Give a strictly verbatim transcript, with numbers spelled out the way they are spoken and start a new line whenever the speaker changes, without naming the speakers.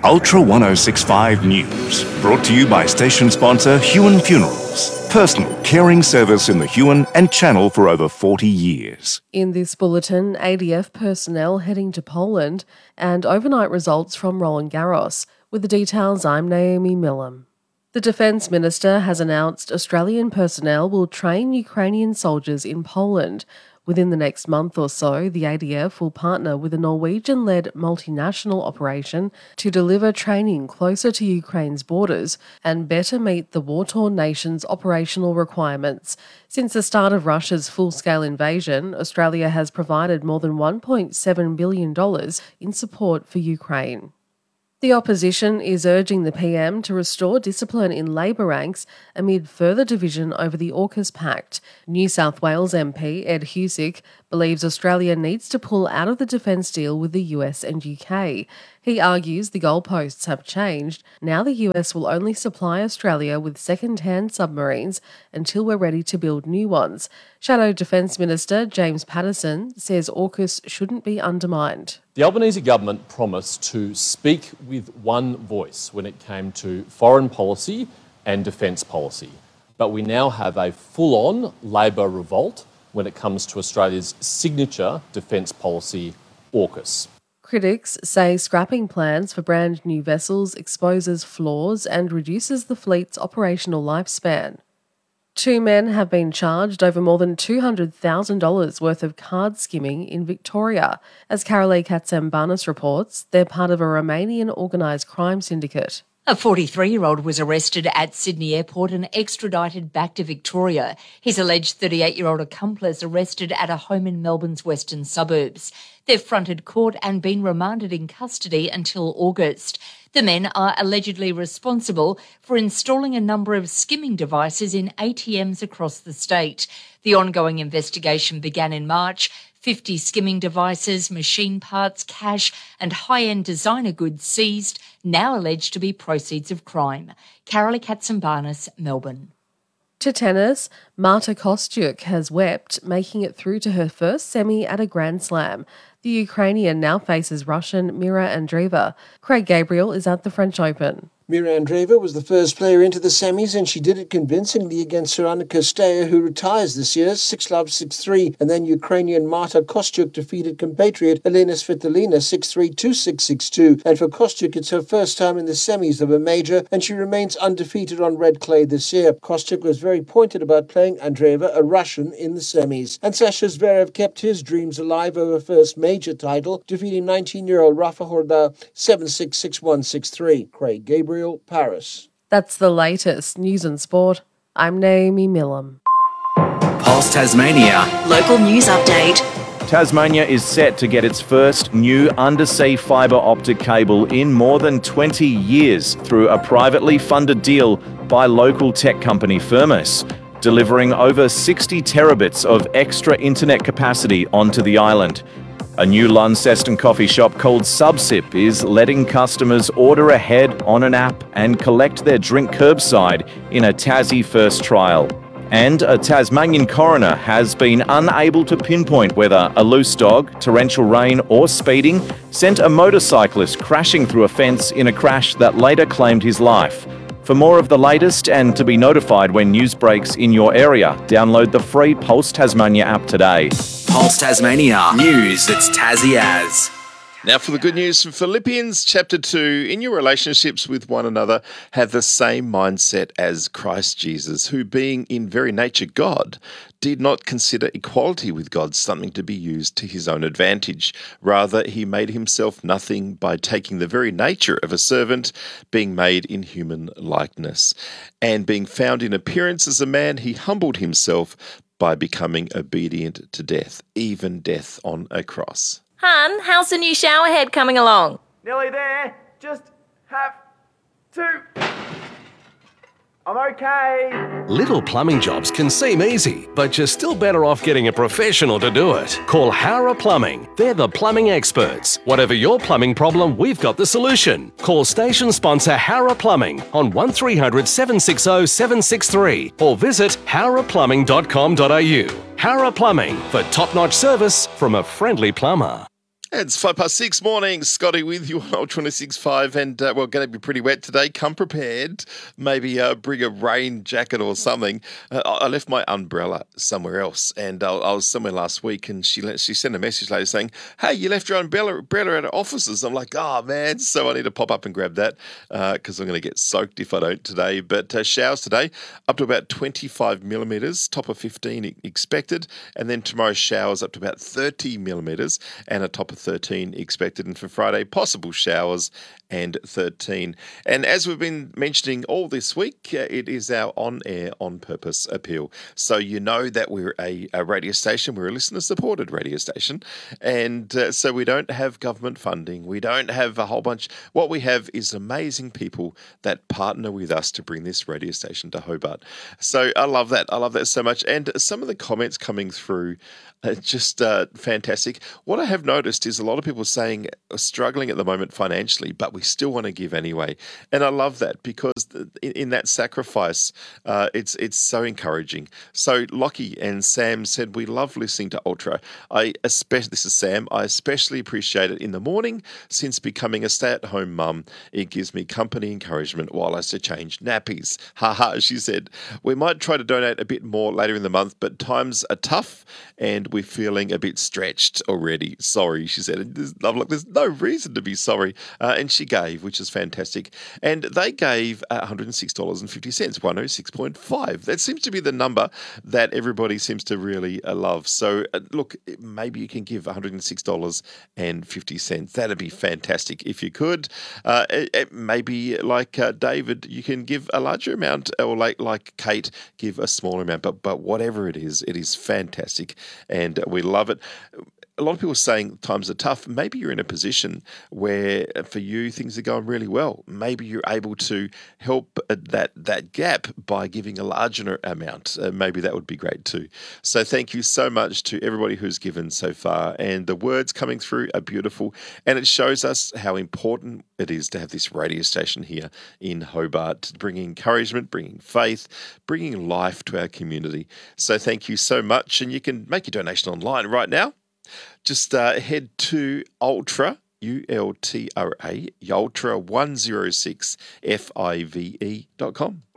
Ultra ten sixty-five News, brought to you by station sponsor Huon Funerals. Personal caring service in the Huon and Channel for over forty years.
In this bulletin, A D F personnel heading to Poland and overnight results from Roland Garros. With the details, I'm Naomi Millam. The Defence Minister has announced Australian personnel will train Ukrainian soldiers in Poland. Within the next month or so, the A D F will partner with a Norwegian-led multinational operation to deliver training closer to Ukraine's borders and better meet the war-torn nation's operational requirements. Since the start of Russia's full-scale invasion, Australia has provided more than one point seven billion dollars in support for Ukraine. The opposition is urging the P M to restore discipline in Labor ranks amid further division over the AUKUS Pact. New South Wales M P Ed Husic believes Australia needs to pull out of the defence deal with the U S and U K. He argues the goalposts have changed. Now the U S will only supply Australia with second-hand submarines until we're ready to build new ones. Shadow Defence Minister James Paterson says AUKUS shouldn't be undermined.
The Albanese government promised to speak with one voice when it came to foreign policy and defence policy. But we now have a full-on Labor revolt when it comes to Australia's signature defence policy, AUKUS.
Critics say scrapping plans for brand new vessels exposes flaws and reduces the fleet's operational lifespan. Two men have been charged over more than two hundred thousand dollars worth of card skimming in Victoria. As Carolee Katsambanis reports, they're part of a Romanian organised crime syndicate.
A forty-three-year-old was arrested at Sydney Airport and extradited back to Victoria. His alleged thirty-eight-year-old accomplice arrested at a home in Melbourne's western suburbs. They've fronted court and been remanded in custody until August. The men are allegedly responsible for installing a number of skimming devices in A T Ms across the state. The ongoing investigation began in March. fifty skimming devices, machine parts, cash and high-end designer goods seized, now alleged to be proceeds of crime. Carolee Katsambanis, Melbourne.
To tennis, Marta Kostyuk has wept, making it through to her first semi at a Grand Slam. The Ukrainian now faces Russian Mira Andreeva. Craig Gabriel is at the French Open.
Mira Andreeva was the first player into the semis, and she did it convincingly against Sorana Kostaya, who retires this year, six love, six three, and then Ukrainian Marta Kostyuk defeated compatriot Elena Svitolina six three, two six, six two, and for Kostyuk it's her first time in the semis of a major, and she remains undefeated on red clay this year. Kostyuk was very pointed about playing Andreeva, a Russian, in the semis, and Sasha Zverev kept his dreams alive of a first major title, defeating nineteen-year-old Rafa Horda seven six, six one, six three. Craig Gabriel, Paris.
That's the latest news and sport. I'm Naomi Millam.
Pulse Tasmania.
Local news update.
Tasmania is set to get its first new undersea fibre optic cable in more than twenty years through a privately funded deal by local tech company Firmus, delivering over sixty terabits of extra internet capacity onto the island. A new Launceston coffee shop called Subsip is letting customers order ahead on an app and collect their drink curbside in a Tassie first trial. And a Tasmanian coroner has been unable to pinpoint whether a loose dog, torrential rain or speeding sent a motorcyclist crashing through a fence in a crash that later claimed his life. For more of the latest and to be notified when news breaks in your area, download the free Pulse Tasmania app today.
Pulse Tasmania. News that's Tassie as.
Now for the good news from Philippians chapter two. In your relationships with one another, have the same mindset as Christ Jesus, who being in very nature God, did not consider equality with God something to be used to his own advantage. Rather, he made himself nothing by taking the very nature of a servant, being made in human likeness. And being found in appearance as a man, he humbled himself by becoming obedient to death, even death on a cross.
Hun, how's the new shower head coming along?
Nearly there. Just have to... I'm okay.
Little plumbing jobs can seem easy, but you're still better off getting a professional to do it. Call Howrah Plumbing. They're the plumbing experts. Whatever your plumbing problem, we've got the solution. Call station sponsor Howrah Plumbing on one three hundred, seven six zero, seven six three or visit howrah plumbing dot com dot a u. Howrah Plumbing for top-notch service from a friendly plumber.
It's five past six morning. Scotty with you on Ultra twenty-six point five, and uh, we're going to be pretty wet today. Come prepared. Maybe uh, bring a rain jacket or something. Uh, I left my umbrella somewhere else, and uh, I was somewhere last week, and she let, she sent a message later saying, "Hey, you left your umbrella, umbrella at our offices." I'm like, "Oh man!" So I need to pop up and grab that because uh, I'm going to get soaked if I don't today. But uh, showers today up to about twenty-five millimetres, top of fifteen expected, and then tomorrow showers up to about thirty millimetres and a top of thirteen expected. And for Friday, possible showers and thirteen. And as we've been mentioning all this week, uh, it is our on-air, on-purpose appeal. So you know that we're a, a radio station, we're a listener-supported radio station, and uh, so we don't have government funding, we don't have a whole bunch. What we have is amazing people that partner with us to bring this radio station to Hobart. So I love that. I love that so much. And some of the comments coming through are just uh, fantastic. What I have noticed is a lot of people saying are struggling at the moment financially, but we still want to give anyway. And I love that because in, in that sacrifice, uh, it's it's so encouraging. So Lockie and Sam said, "We love listening to Ultra. I especially, this is Sam, I especially appreciate it in the morning since becoming a stay-at-home mum. It gives me company encouragement while I have to change nappies." Haha, she said. "We might try to donate a bit more later in the month, but times are tough and we're feeling a bit stretched already. Sorry," she said. And there's, I'm like, there's no reason to be sorry. Uh, and she gave, which is fantastic. And they gave uh, one hundred six dollars and fifty cents, one oh six point five. That seems to be the number that everybody seems to really uh, love. So uh, look, maybe you can give one hundred six dollars and fifty cents. That'd be fantastic if you could. Uh, it, it maybe like uh, David, you can give a larger amount, or like like Kate, give a smaller amount. But but whatever it is, it is fantastic. And we love it. A lot of people are saying times are tough. Maybe you're in a position where for you things are going really well. Maybe you're able to help that that gap by giving a larger amount. Uh, maybe that would be great too. So thank you so much to everybody who's given so far. And the words coming through are beautiful. And it shows us how important it is to have this radio station here in Hobart, bringing encouragement, bringing faith, bringing life to our community. So thank you so much. And you can make your donation online right now. Just uh, head to Ultra, U L T R A, Ultra one oh six F I V E dot com.